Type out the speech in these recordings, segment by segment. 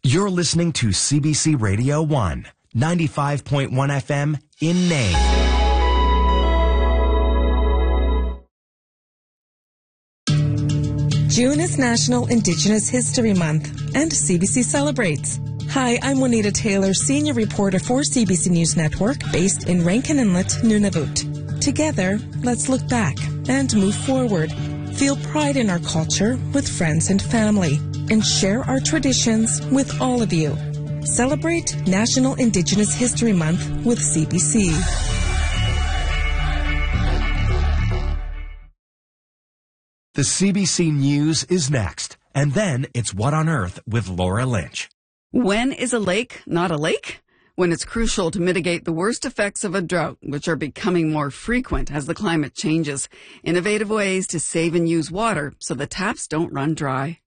You're listening to CBC Radio 1, 95.1 FM in Nain. June is National Indigenous History Month, and CBC celebrates. Hi, I'm Juanita Taylor, senior reporter for CBC News Network, based in Rankin Inlet, Nunavut. Together, let's look back and move forward. Feel pride in our culture with friends and family, and share our traditions with all of you. Celebrate National Indigenous History Month with CBC. The CBC News is next, and then it's What on Earth with Laura Lynch. When is a lake not a lake? When it's crucial to mitigate the worst effects of a drought, which are becoming more frequent as the climate changes. Innovative ways to save and use water so the taps don't run dry.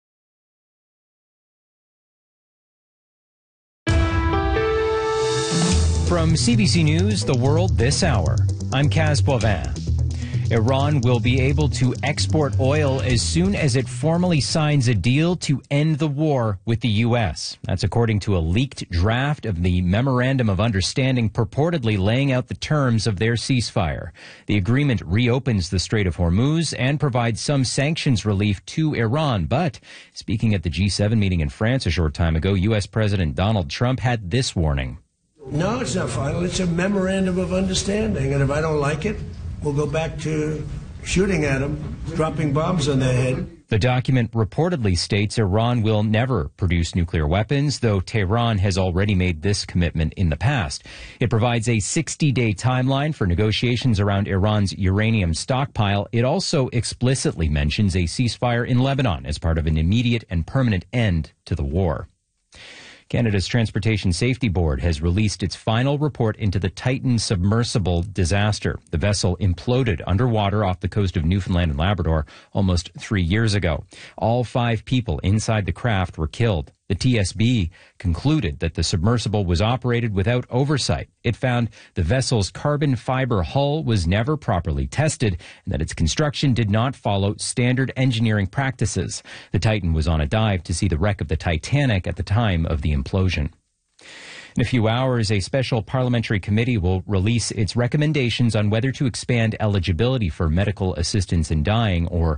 From CBC News, The World This Hour, I'm Kaz Boivin. Iran will be able to export oil as soon as it formally signs a deal to end the war with the U.S. That's according to a leaked draft of the Memorandum of Understanding purportedly laying out the terms of their ceasefire. The agreement reopens the Strait of Hormuz and provides some sanctions relief to Iran. But speaking at the G7 meeting in France a short time ago, U.S. President Donald Trump had this warning. No, it's not final. It's a memorandum of understanding. And if I don't like it, we'll go back to shooting at them, dropping bombs on their head. The document reportedly states Iran will never produce nuclear weapons, though Tehran has already made this commitment in the past. It provides a 60-day timeline for negotiations around Iran's uranium stockpile. It also explicitly mentions a ceasefire in Lebanon as part of an immediate and permanent end to the war. Canada's Transportation Safety Board has released its final report into the Titan submersible disaster. The vessel imploded underwater off the coast of Newfoundland and Labrador almost 3 years ago. All 5 people inside the craft were killed. The TSB concluded that the submersible was operated without oversight. It found the vessel's carbon fiber hull was never properly tested and that its construction did not follow standard engineering practices. The Titan was on a dive to see the wreck of the Titanic at the time of the implosion. In a few hours, a special parliamentary committee will release its recommendations on whether to expand eligibility for medical assistance in dying, or